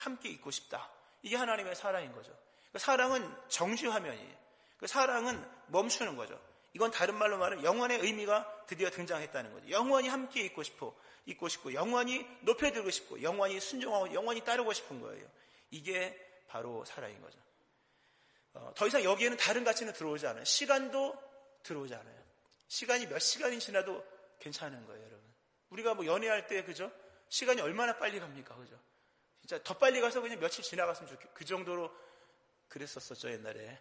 함께 있고 싶다. 이게 하나님의 사랑인 거죠. 그 사랑은 정지화면이에요. 그 사랑은 멈추는 거죠. 이건 다른 말로 말하면 영원의 의미가 드디어 등장했다는 거죠. 영원히 함께 있고 싶고, 영원히 높여들고 싶고, 영원히 순종하고, 영원히 따르고 싶은 거예요. 이게 바로 사랑인 거죠. 더 이상 여기에는 다른 가치는 들어오지 않아요. 시간도 들어오지 않아요. 시간이 몇 시간이 지나도 괜찮은 거예요, 여러분. 우리가 뭐 연애할 때, 그죠? 시간이 얼마나 빨리 갑니까, 그죠? 진짜 더 빨리 가서 그냥 며칠 지나갔으면 좋겠고, 그 정도로 그랬었었죠, 옛날에.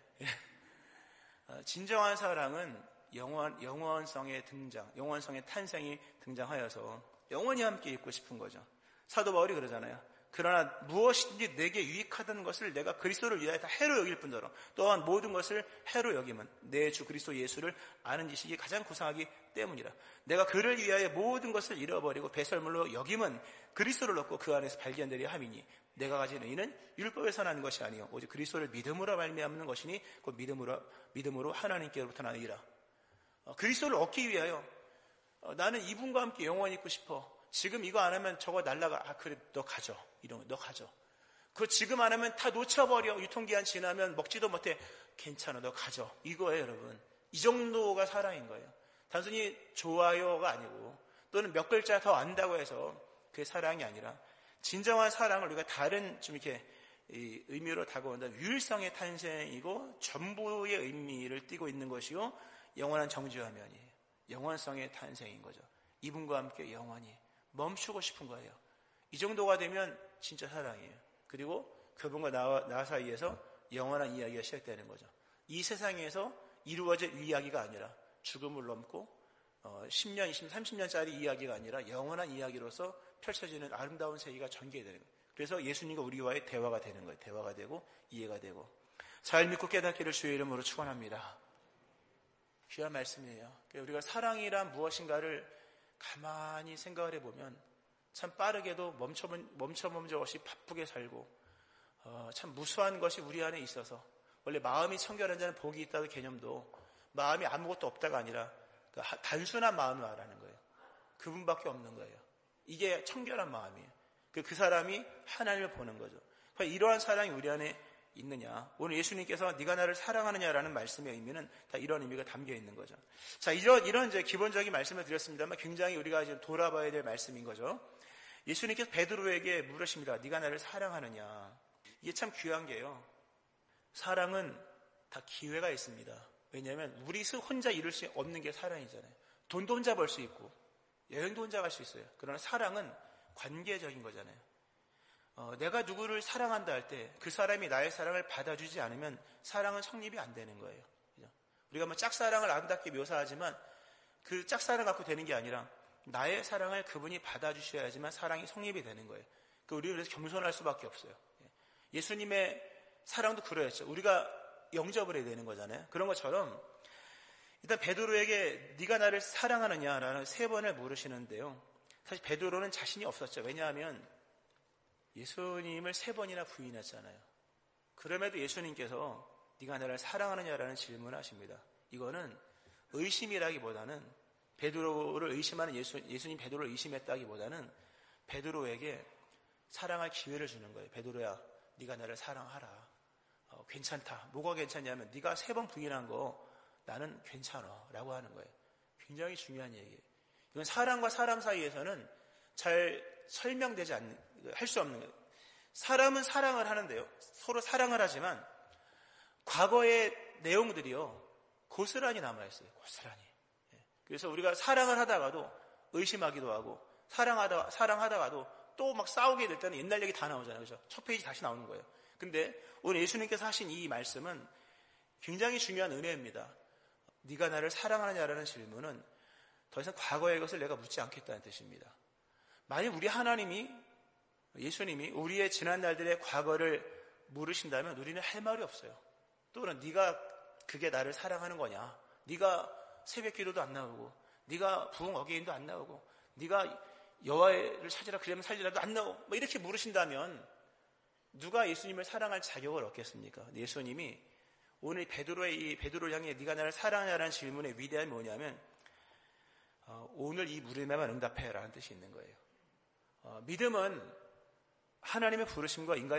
진정한 사랑은 영원성의 등장, 영원성의 탄생이 등장하여서 영원히 함께 있고 싶은 거죠. 사도 바울이 그러잖아요. 그러나 무엇이든지 내게 유익하던 것을 내가 그리스도를 위하여 다 해로 여길 뿐더러 또한 모든 것을 해로 여김은 내 주 그리스도 예수를 아는 지식이 가장 구상하기 때문이라. 내가 그를 위하여 모든 것을 잃어버리고 배설물로 여김은 그리스도를 얻고 그 안에서 발견되려 함이니 내가 가진 의는 율법에서 난 것이 아니요 오직 그리스도를 믿음으로 말미암는 것이니 그 믿음으로 하나님께로부터 나느니라. 그리스도를 얻기 위하여 나는 이분과 함께 영원히 있고 싶어. 지금 이거 안 하면 저거 날라가. 그래, 너 가져. 이런 거, 너 가져. 그거 지금 안 하면 다 놓쳐버려. 유통기한 지나면 먹지도 못해. 괜찮아, 너 가져. 이거예요, 여러분. 이 정도가 사랑인 거예요. 단순히 좋아요가 아니고, 또는 몇 글자 더 안다고 해서 그게 사랑이 아니라, 진정한 사랑을 우리가 다른 좀 이렇게 의미로 다가온다. 유일성의 탄생이고, 전부의 의미를 띠고 있는 것이요, 영원한 정지화면이에요. 영원성의 탄생인 거죠. 이분과 함께 영원히 멈추고 싶은 거예요. 이 정도가 되면 진짜 사랑이에요. 그리고 그분과 나 사이에서 영원한 이야기가 시작되는 거죠. 이 세상에서 이루어질 이야기가 아니라 죽음을 넘고 10년, 20년, 30년짜리 이야기가 아니라 영원한 이야기로서 펼쳐지는 아름다운 세계가 전개되는 거예요. 그래서 예수님과 우리와의 대화가 되는 거예요. 대화가 되고 이해가 되고. 잘 믿고 깨닫기를 주의 이름으로 축원합니다. 귀한 말씀이에요. 우리가 사랑이란 무엇인가를 가만히 생각을 해보면 참 빠르게도 멈춰멈춰 없이 바쁘게 살고 참 무수한 것이 우리 안에 있어서 원래 마음이 청결한 자는 복이 있다는 개념도 마음이 아무것도 없다가 아니라 단순한 마음을 말하는 거예요. 그분밖에 없는 거예요. 이게 청결한 마음이에요. 그 사람이 하나님을 보는 거죠. 이러한 사랑이 우리 안에 있느냐. 오늘 예수님께서 네가 나를 사랑하느냐라는 말씀의 의미는 다 이런 의미가 담겨 있는 거죠. 자, 이런 이제 기본적인 말씀을 드렸습니다만 굉장히 우리가 지금 돌아봐야 될 말씀인 거죠. 예수님께서 베드로에게 물으십니다. 네가 나를 사랑하느냐. 이게 참 귀한 게요. 사랑은 다 기회가 있습니다. 왜냐하면 우리 혼자 이룰 수 없는 게 사랑이잖아요. 돈도 혼자 벌 수 있고 여행도 혼자 갈 수 있어요. 그러나 사랑은 관계적인 거잖아요. 내가 누구를 사랑한다 할 때 그 사람이 나의 사랑을 받아주지 않으면 사랑은 성립이 안 되는 거예요. 그죠? 우리가 뭐 짝사랑을 아름답게 묘사하지만 그 짝사랑 갖고 되는 게 아니라 나의 사랑을 그분이 받아주셔야지만 사랑이 성립이 되는 거예요. 우리는 그래서 겸손할 수밖에 없어요. 예수님의 사랑도 그러했죠. 우리가 영접을 해야 되는 거잖아요. 그런 것처럼 일단 베드로에게 네가 나를 사랑하느냐라는 3번을 물으시는데요. 사실 베드로는 자신이 없었죠. 왜냐하면 예수님을 3번이나 부인했잖아요. 그럼에도 예수님께서 네가 나를 사랑하느냐라는 질문을 하십니다. 이거는 의심이라기보다는 베드로를 의심하는 예수님 베드로를 의심했다기보다는 베드로에게 사랑할 기회를 주는 거예요. 베드로야, 네가 나를 사랑하라. 괜찮다. 뭐가 괜찮냐면 네가 3번 부인한 거 나는 괜찮아 라고 하는 거예요. 굉장히 중요한 얘기예요. 이건 사람과 사람 사이에서는 잘 설명되지 할 수 없는 거예요. 사람은 사랑을 하는데요. 서로 사랑을 하지만 과거의 내용들이요. 고스란히 남아있어요. 고스란히. 그래서 우리가 사랑을 하다가도 의심하기도 하고 사랑하다가도 또 막 싸우게 될 때는 옛날 얘기 다 나오잖아요. 그죠? 첫 페이지 다시 나오는 거예요. 근데 오늘 예수님께서 하신 이 말씀은 굉장히 중요한 은혜입니다. 네가 나를 사랑하느냐라는 질문은 더 이상 과거의 것을 내가 묻지 않겠다는 뜻입니다. 만약 우리 하나님이 예수님이 우리의 지난 날들의 과거를 물으신다면 우리는 할 말이 없어요. 또는 네가 그게 나를 사랑하는 거냐? 네가 새벽 기도도 안 나오고 네가 부흥 어게인도 안 나오고 네가 여호와를 찾으라 그러면 살리라도 안 나오고 뭐 이렇게 물으신다면 누가 예수님을 사랑할 자격을 얻겠습니까? 예수님이 오늘 베드로를 향해 네가 나를 사랑하냐라는 질문의 위대함이 뭐냐면 오늘 이 물음에만 응답해라는 뜻이 있는 거예요. 믿음은 하나님의 부르심과 인간의